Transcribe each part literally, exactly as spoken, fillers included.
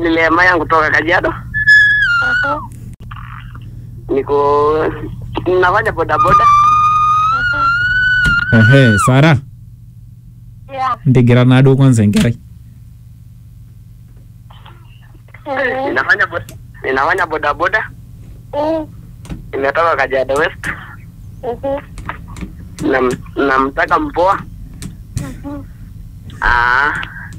Nilemaya kutoka Kajiado. Niko nafanya boda boda. Ehe, Sara. Yeah. Ndigira nado kwanza ngerai. Ninafanya boda. Ninafanya boda boda. Mm. Nimetoka Kajiado West. Mhm. Na namtaka mpoa. Mhm. Ah.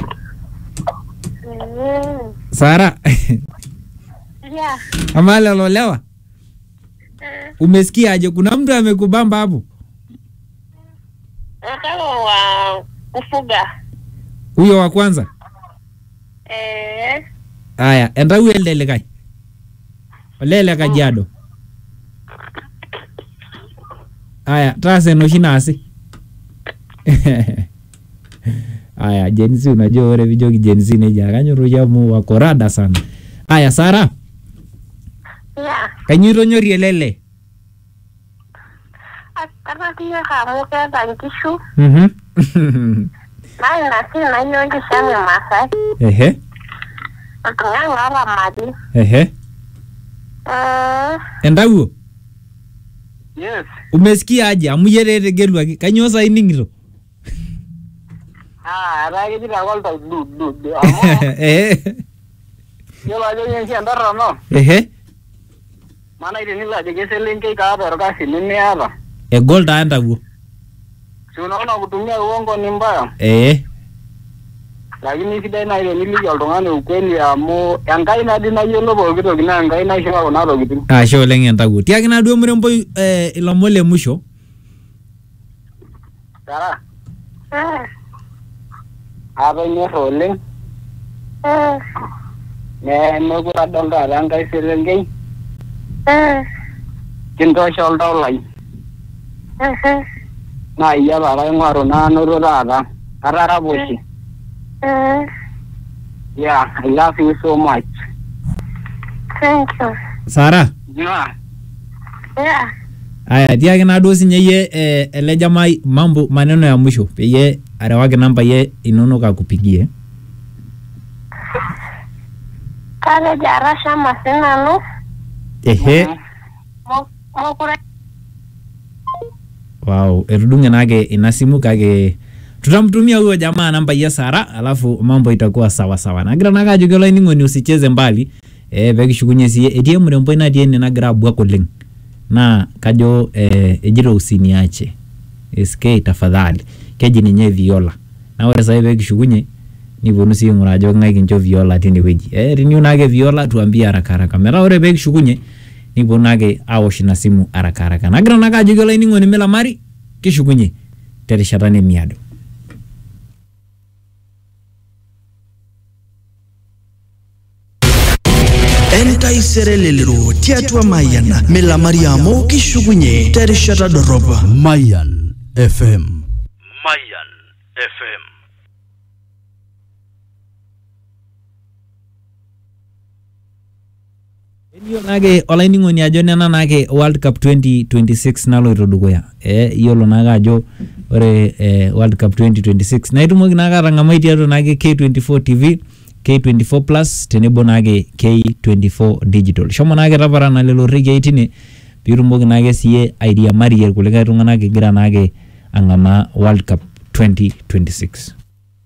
Mm. Sara. Yeah. Amala lolewa. Mm. Umesikia aje kuna mtu amekubamba hapo? Nataka wa kufuga. Huyo wa kwanza? Eh. Aya, enda uendele kai. Olele Kajiado. Aya, tase no shinasi. Aya, Jenzi unajua wale vijogi Jenzi neja kanyoro jamu wakorada sana. Aya, Sara. Yeah. Kanyiro nyori elele. Akana tiya kamu ka bankishu. Mhm. Nai nasi na nyonji shami masai. Ehe. Atunga ngara madi. Ehe. Mm. Enda uo. Yes. Umesikia aje amuyerere gelwa kanyo sa iningiro. Ah, rage jira walta du du du. Eh. Yo la yo yensi andara no. Ehe. Mana ile nila je keselenke ka hapa roka silini hapa. E gold anda uo. Si unaona kutumia uongo ni mbaya. Eh. Lakini sidai na ile niliki oltung'ani ukweli amu enkai nadi nayiolo pooki toki naa enkai naishoo kuna tokitin. Ashe oleng entakuo. Tiaki na duo mrembo eh ilomon le musho. Sara, Mm. atonyorra oleng. Mm. Ne mekure adol taata enkai selenkei. Mm. Kintoosho oltau lai. Mhm. Naa iyie taata aing'oru naanoto taata. Ataraposhe. Mm. Yeah, I love you so much. Thank you. Sara. Yeah. Yeah. Aya, tiaki na duo sinye ye eh, ele jamai mambo maneno ya mwisho peye arewake namba ye inonok akupigie. Kale jara shama sinanu. Ehe. Mo mo kure. Wow, erudunge nake ina simu kake tutamtumia huyo jamaa namba ya Sara alafu mambo itakuwa sawa sawa. Nagira nakajo kelo iningoni usicheze mbali. Eh bekishukunye siye etie mrembo ina diene nagira abwa koleng. Na kajo eh ejiro usiniache. S K tafadhali. Keji ninye Viola. Na ore sasa bekishukunye ni bonusi ngurajo ngai kinjo Viola tini weji. Eh rinyu nake Viola tuambie haraka haraka. Mera ore bekishukunye ni bonage awosh na simu haraka haraka. Nagira nakajo kelo iningoni mela mari kishukunye terishatane miado. Entai serelelero tiatua Mayan Mela Mariamo kishugunye terishata doroba Mayan F M Mayan F M Iyo nage olainingoni ajo nena nage World Cup twenty twenty-six naloito dukuya. Eh iyolo nage ajo ore eh, World Cup twenty twenty-six naitumoki nage atangamai tiatua nage K twenty-four T V, K twenty-four plus tenebo nage K twenty-four digital. Shomo nage tapara na lelo rege itine pirumoki nage siye idea marier kulika tungana kigira nage angama World Cup twenty twenty-six.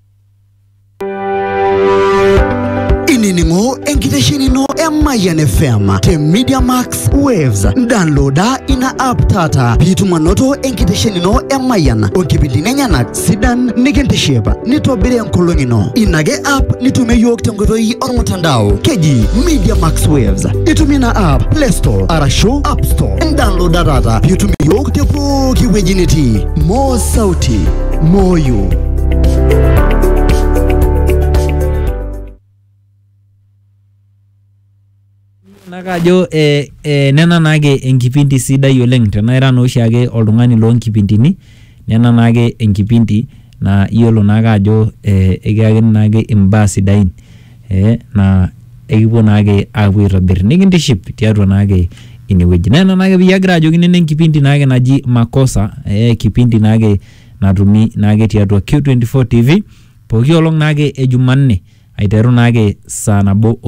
Ininingo enkiteshenino e Mayan F M te Media Max Waves downloada ina app tata pitumanoto enkiteshenino e Mayan onkipindi nenyanak sidan nikintesheba nitobire enkolongino inage app nitume yok tengoitoi ormutandao keji Media Max Waves itumina app Play Store arashu App Store downloada tata pitumie yok te pooki wueji nitii mo sauti moyo. Nakajo eh, eh, nena nage enkipindi sidai oleng tenaira no oshiake oltung'ani loo nkipindini nena nage enkipindi na iyolo nakajo eh, ekiaki nage imbaa sidain eh, na ekipuo nage apuo aitobir nikintiship tiatua nage inewueji nena nage piyagira ajoki nene enkipindi nage naji makosa eh, kipindi nage natumi nage tiatua Q twenty-four T V pooki olong nage e Jumanne aiteru nage saa nabo